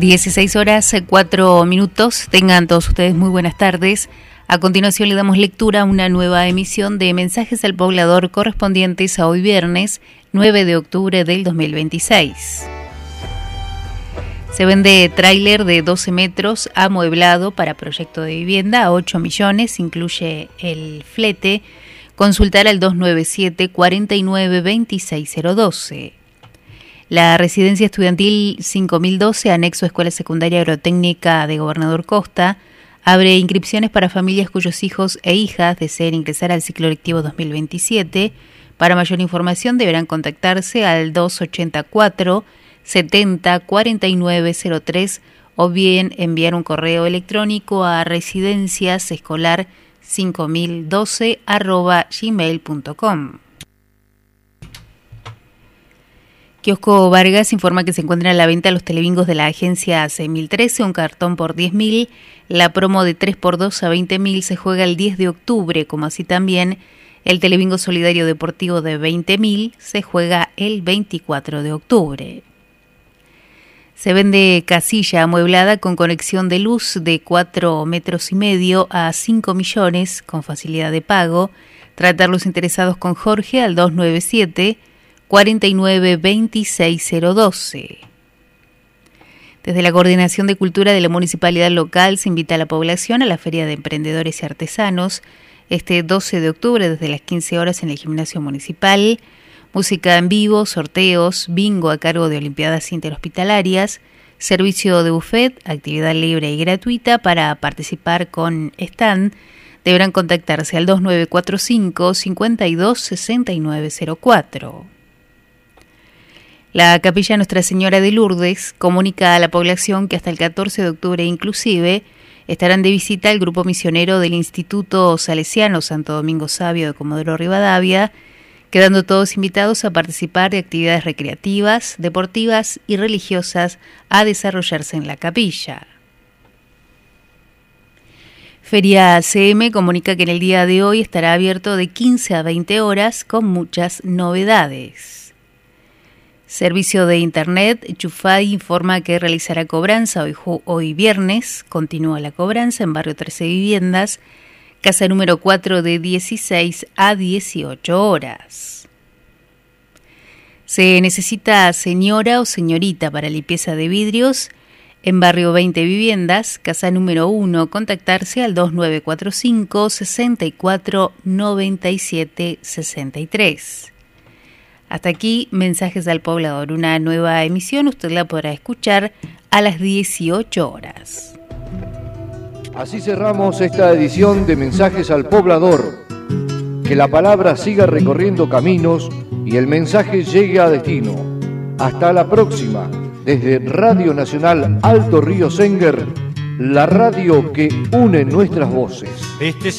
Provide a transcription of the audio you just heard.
16:04. Tengan todos ustedes muy buenas tardes. A continuación le damos lectura a una nueva emisión de Mensajes al Poblador correspondientes a hoy viernes 9 de octubre del 2026. Se vende tráiler de 12 metros amueblado para proyecto de vivienda a 8 millones, incluye el flete. Consultar al 297 49 26012. La residencia estudiantil 5012, anexo Escuela Secundaria Agrotécnica de Gobernador Costa, abre inscripciones para familias cuyos hijos e hijas deseen ingresar al ciclo lectivo 2027. Para mayor información deberán contactarse al 284 70 4903 o bien enviar un correo electrónico a residenciasescolar5012@gmail.com. Kiosco Vargas informa que se encuentran a la venta los telebingos de la agencia 6013, un cartón por 10.000. La promo de 3x2 a 20.000 se juega el 10 de octubre, como así también el telebingo solidario deportivo de 20.000 se juega el 24 de octubre. Se vende casilla amueblada con conexión de luz de 4,5 metros a 5 millones con facilidad de pago. Tratar los interesados con Jorge al 297 49 26012. Desde la Coordinación de Cultura de la Municipalidad Local se invita a la población a la Feria de Emprendedores y Artesanos este 12 de octubre desde las 15 horas en el Gimnasio Municipal. Música en vivo, sorteos, bingo a cargo de Olimpiadas Interhospitalarias, servicio de buffet, actividad libre y gratuita. Para participar con stand deberán contactarse al 2945 52 6904. La Capilla Nuestra Señora de Lourdes comunica a la población que hasta el 14 de octubre inclusive estarán de visita el grupo misionero del Instituto Salesiano Santo Domingo Sabio de Comodoro Rivadavia, quedando todos invitados a participar de actividades recreativas, deportivas y religiosas a desarrollarse en la capilla. Feria CM comunica que en el día de hoy estará abierto de 15 a 20 horas con muchas novedades. Servicio de Internet, Chufay informa que realizará cobranza hoy viernes. Continúa la cobranza en Barrio 13 Viviendas, casa número 4 de 16 a 18 horas. Se necesita señora o señorita para limpieza de vidrios en Barrio 20 Viviendas, casa número 1. Contactarse al 2945 64 97 63. Hasta aquí, Mensajes al Poblador. Una nueva emisión, usted la podrá escuchar a las 18 horas. Así cerramos esta edición de Mensajes al Poblador. Que la palabra siga recorriendo caminos y el mensaje llegue a destino. Hasta la próxima, desde Radio Nacional Alto Río Sénger, la radio que une nuestras voces.